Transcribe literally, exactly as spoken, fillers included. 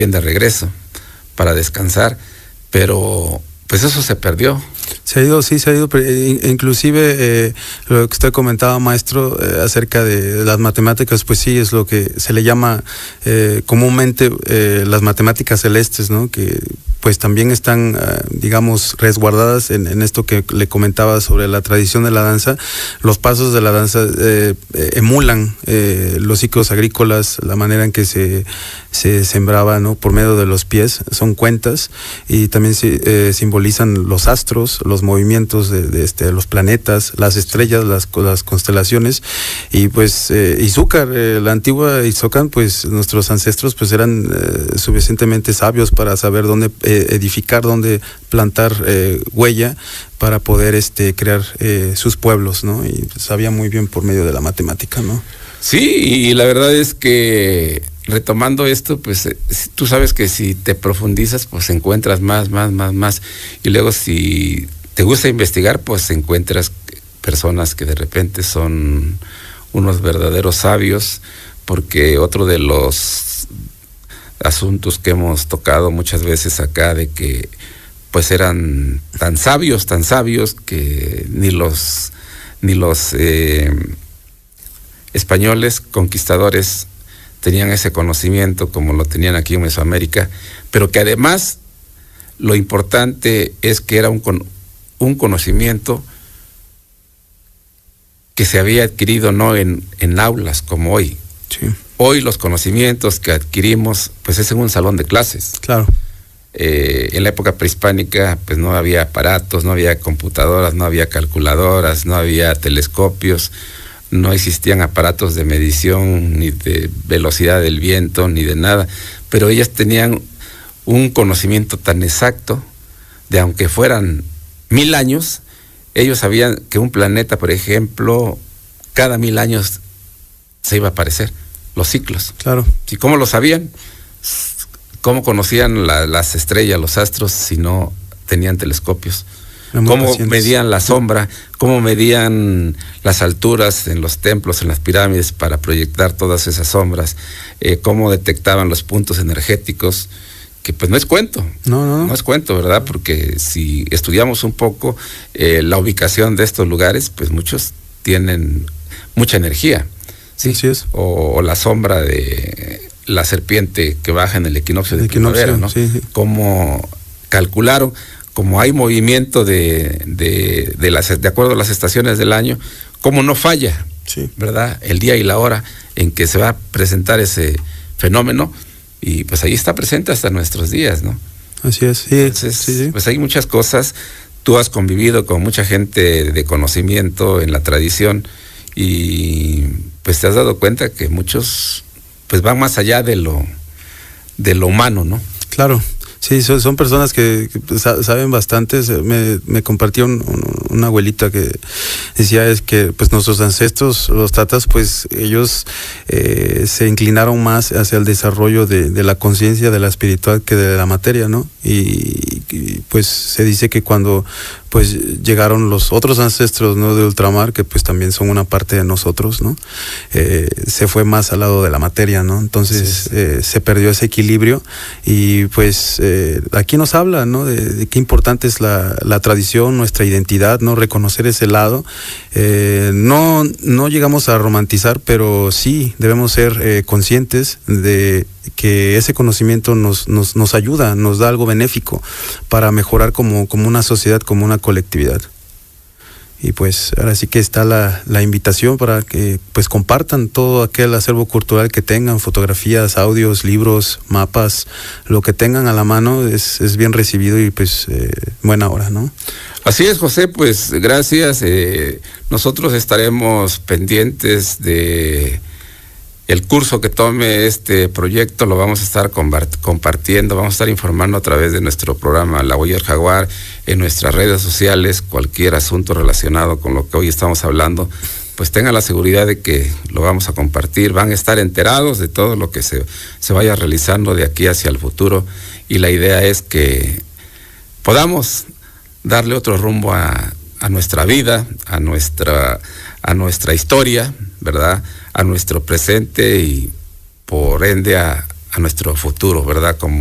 de regreso para descansar, pero pues eso se perdió. Se ha ido, sí, se ha ido, inclusive eh, lo que usted comentaba, maestro, eh, acerca de las matemáticas, pues sí, es lo que se le llama eh, comúnmente eh, las matemáticas celestes, ¿no? Que pues también están, eh, digamos, resguardadas en, en esto que le comentaba sobre la tradición de la danza. Los pasos de la danza eh, emulan eh, los ciclos agrícolas, la manera en que se, se sembraba, ¿no? Por medio de los pies, son cuentas, y también se, eh, simbolizan los astros, los movimientos de, de, este, de los planetas, las estrellas, las, las constelaciones, y pues eh, Izúcar, eh, la antigua Izocan, pues nuestros ancestros pues eran eh, suficientemente sabios para saber dónde eh, edificar, dónde plantar eh, huella para poder este crear eh, sus pueblos, ¿no? Y sabía muy bien por medio de la matemática, ¿no? Sí, y la verdad es que retomando esto, pues eh, tú sabes que si te profundizas, pues encuentras más, más, más, más, y luego si te gusta investigar, pues encuentras personas que de repente son unos verdaderos sabios, porque otro de los asuntos que hemos tocado muchas veces acá, de que pues eran tan sabios, tan sabios, que ni los, ni los eh, españoles conquistadores tenían ese conocimiento como lo tenían aquí en Mesoamérica, pero que además lo importante es que era un, un conocimiento que se había adquirido no en, en aulas como hoy. Sí. Hoy los conocimientos que adquirimos pues es en un salón de clases. Claro. Eh, en la época prehispánica pues no había aparatos, no había computadoras, no había calculadoras, no había telescopios, no existían aparatos de medición, ni de velocidad del viento, ni de nada, pero ellas tenían un conocimiento tan exacto de, aunque fueran mil años, ellos sabían que un planeta, por ejemplo, cada mil años se iba a aparecer, los ciclos. Claro. ¿Y cómo lo sabían? ¿Cómo conocían la, las estrellas, los astros, si no tenían telescopios? Cómo pacientes. medían la sombra, cómo medían las alturas en los templos, en las pirámides, para proyectar todas esas sombras, eh, cómo detectaban los puntos energéticos, que pues no es cuento, no, no, no. no es cuento, ¿verdad? Porque si estudiamos un poco eh, la ubicación de estos lugares, pues muchos tienen mucha energía, ¿sí? Así es. O, o la sombra de la serpiente que baja en el equinoccio de primavera, ¿no? Sí, sí. Cómo calcularon. Como hay movimiento de, de, de, las, de acuerdo a las estaciones del año, como no falla, sí, ¿verdad? El día y la hora en que se va a presentar ese fenómeno, y pues ahí está presente hasta nuestros días, ¿no? Así es, sí. Entonces, sí, sí. pues hay muchas cosas. Tú has convivido con mucha gente de conocimiento en la tradición, y pues te has dado cuenta que muchos pues van más allá de lo, de lo humano, ¿no? Claro. Sí, son, son personas que, que saben bastante. Me, me compartió un, un, una abuelita que decía es que pues nuestros ancestros, los tatas, pues ellos eh, se inclinaron más hacia el desarrollo de, de la conciencia, de la espiritual, que de la materia, ¿no? Y, y pues se dice que cuando pues llegaron los otros ancestros, ¿no?, de ultramar, que pues también son una parte de nosotros, ¿no? Eh, se fue más al lado de la materia, ¿no? Entonces sí. eh, se perdió ese equilibrio, y pues eh, aquí nos habla, ¿no?, de, de qué importante es la, la tradición, nuestra identidad, ¿no? Reconocer ese lado. Eh, no, no llegamos a romantizar, pero sí debemos ser eh, conscientes de que ese conocimiento nos, nos, nos ayuda, nos da algo benéfico para mejorar como, como una sociedad, como una colectividad. Y pues ahora sí que está la, la invitación para que pues compartan todo aquel acervo cultural que tengan, fotografías, audios, libros, mapas, lo que tengan a la mano es, es bien recibido, y pues eh, buena hora, ¿no? Así es, José, pues gracias. Eh, nosotros estaremos pendientes de el curso que tome este proyecto, lo vamos a estar compartiendo, vamos a estar informando a través de nuestro programa La Huella del Jaguar, en nuestras redes sociales, cualquier asunto relacionado con lo que hoy estamos hablando, pues tengan la seguridad de que lo vamos a compartir, van a estar enterados de todo lo que se, se vaya realizando de aquí hacia el futuro, y la idea es que podamos darle otro rumbo a, a nuestra vida, a nuestra, a nuestra historia, ¿verdad?, a nuestro presente, y por ende a, a nuestro futuro, ¿verdad? Como